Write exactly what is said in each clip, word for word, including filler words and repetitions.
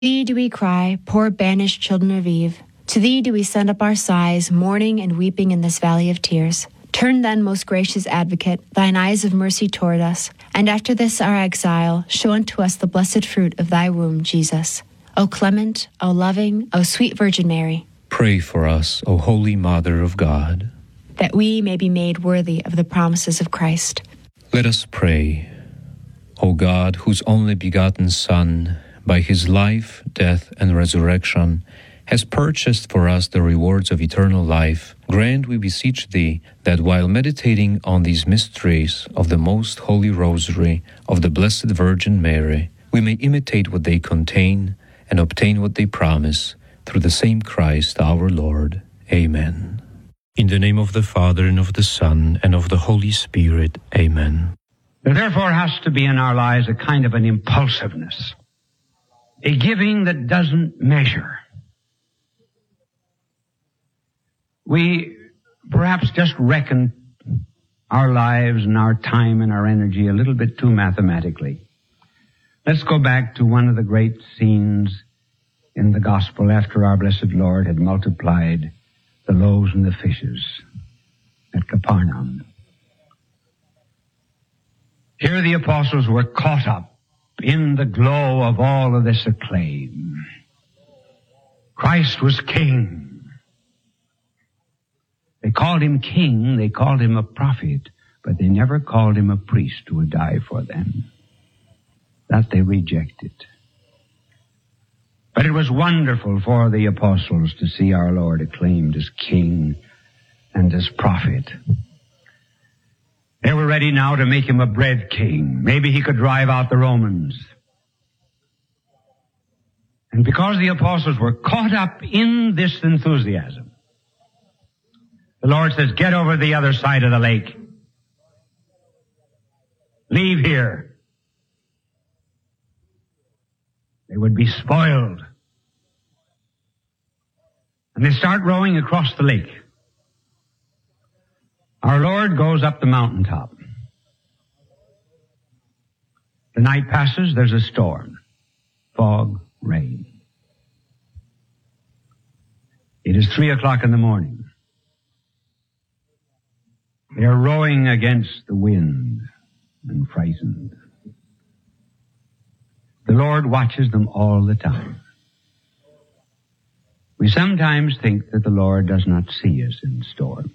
thee do we cry, poor banished children of Eve. To thee do we send up our sighs, mourning and weeping in this valley of tears. Turn then, most gracious Advocate, thine eyes of mercy toward us, and after this our exile, show unto us the blessed fruit of thy womb, Jesus. O clement, O loving, O sweet Virgin Mary, pray for us, O Holy Mother of God, that we may be made worthy of the promises of Christ. Let us pray. O God, whose only begotten Son, by his life, death, and resurrection, has purchased for us the rewards of eternal life, grant, we beseech thee, that while meditating on these mysteries of the most holy Rosary of the Blessed Virgin Mary, we may imitate what they contain and obtain what they promise, through the same Christ our Lord. Amen. In the name of the Father, and of the Son, and of the Holy Spirit. Amen. There therefore has to be in our lives a kind of an impulsiveness, a giving that doesn't measure. We perhaps just reckon our lives and our time and our energy a little bit too mathematically. Let's go back to one of the great scenes in the Gospel after our blessed Lord had multiplied the loaves and the fishes at Capernaum. Here the apostles were caught up in the glow of all of this acclaim. Christ was king. They called him king, they called him a prophet, but they never called him a priest who would die for them. That they rejected. But it was wonderful for the apostles to see our Lord acclaimed as king and as prophet. They were ready now to make him a bread king. Maybe he could drive out the Romans. And because the apostles were caught up in this enthusiasm, the Lord says, get over the other side of the lake. Leave here. They would be spoiled. And they start rowing across the lake. Our Lord goes up the mountaintop. The night passes, there's a storm. Fog, rain. It is three o'clock in the morning. They are rowing against the wind and frightened. The Lord watches them all the time. We sometimes think that the Lord does not see us in storms.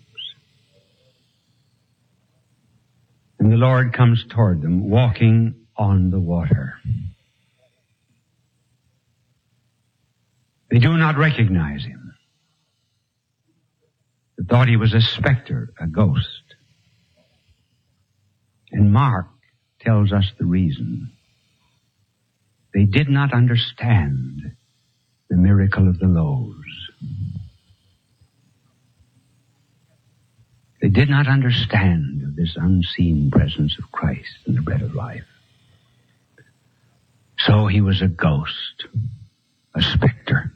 And the Lord comes toward them, walking on the water. They do not recognize him. They thought he was a specter, a ghost. And Mark tells us the reason. They did not understand the miracle of the loaves. They did not understand of this unseen presence of Christ in the bread of life. So he was a ghost, a specter.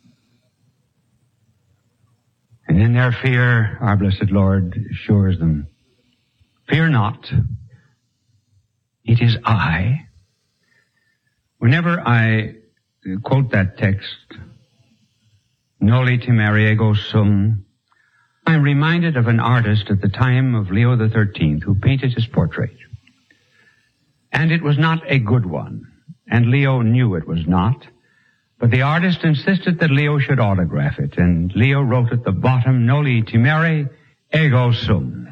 And in their fear, our blessed Lord assures them, fear not, it is I. Whenever I quote that text, Noli timere ego sum, I'm reminded of an artist at the time of Leo the thirteenth who painted his portrait. And it was not a good one. And Leo knew it was not. But the artist insisted that Leo should autograph it. And Leo wrote at the bottom, Noli timere ego sum.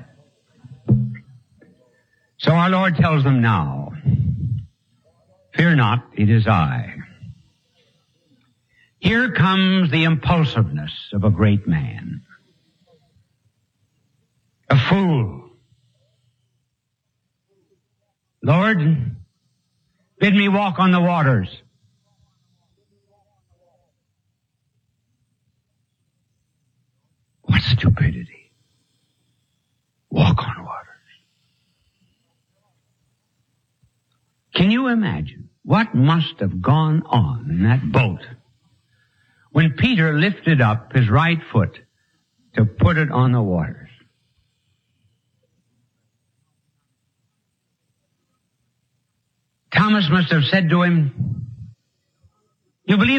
So our Lord tells them now, fear not, it is I. Here comes the impulsiveness of a great man. A fool. Lord, bid me walk on the waters. What stupidity. Walk on waters. Can you imagine what must have gone on in that boat when Peter lifted up his right foot to put it on the waters? Thomas must have said to him, You believe